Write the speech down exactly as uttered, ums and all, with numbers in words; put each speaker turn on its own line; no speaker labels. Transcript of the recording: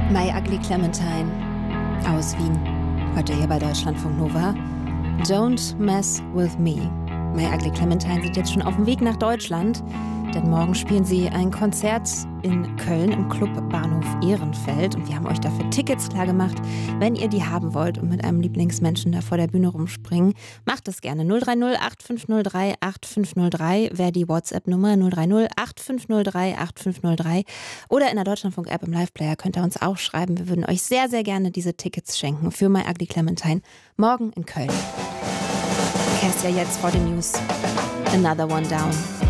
My Ugly Clementine aus Wien. Heute hier bei Deutschlandfunk Nova. Don't mess with me. My Ugly Clementine sind jetzt schon auf dem Weg nach Deutschland, denn morgen spielen sie ein Konzert in Köln im Club Bahnhof Ehrenfeld und wir haben euch dafür Tickets klargemacht. Wenn ihr die haben wollt und mit einem Lieblingsmenschen da vor der Bühne rumspringen, macht das gerne. null drei null acht fünf null drei acht fünf null drei wäre die WhatsApp-Nummer null drei null acht fünf null drei acht fünf null drei oder in der Deutschlandfunk-App im Live-Player könnt ihr uns auch schreiben. Wir würden euch sehr, sehr gerne diese Tickets schenken für My Ugly Clementine morgen in Köln. Kerstin jetzt vor den News. Another One Down.